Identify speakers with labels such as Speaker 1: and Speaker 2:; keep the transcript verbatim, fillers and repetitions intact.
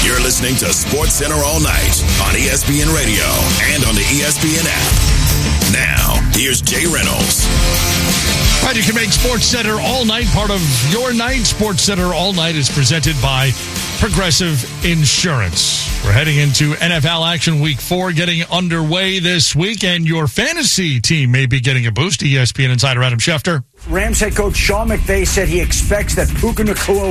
Speaker 1: You're listening to Sports Center all night on E S P N Radio and on the E S P N app. Now, here's Jay Reynolds.
Speaker 2: All right, you can make Sports Center all night part of your night. Sports Center all night is presented by Progressive Insurance. We're heading into N F L action week four getting underway this week, and your fantasy team may be getting a boost. E S P N insider Adam Schefter.
Speaker 3: Rams head coach Sean McVay said he expects that Puka Nacua